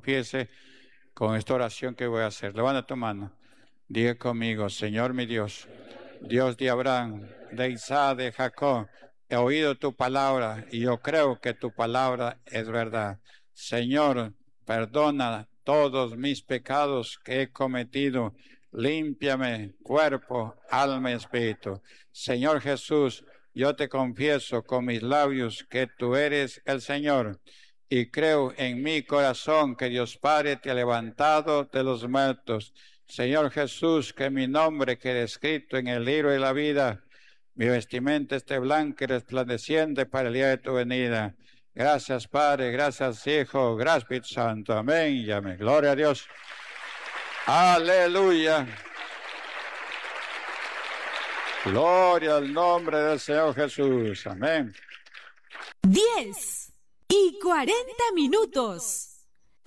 confiese con esta oración que voy a hacer. Levanta tu mano. Diga conmigo: Señor mi Dios, Dios de Abraham, de Isaac, de Jacob, he oído tu palabra y yo creo que tu palabra es verdad. Señor, perdona todos mis pecados que he cometido. Límpiame cuerpo, alma y espíritu. Señor Jesús, yo te confieso con mis labios que tú eres el Señor y creo en mi corazón que Dios Padre te ha levantado de los muertos. Señor Jesús, que mi nombre quede escrito en el libro de la vida, mi vestimenta esté blanca y resplandeciente para el día de tu venida. Gracias, Padre, gracias, Hijo, gracias, Espíritu Santo. Amén y amén. Gloria a Dios. Aleluya. Gloria al nombre del Señor Jesús. Amén. 10:40.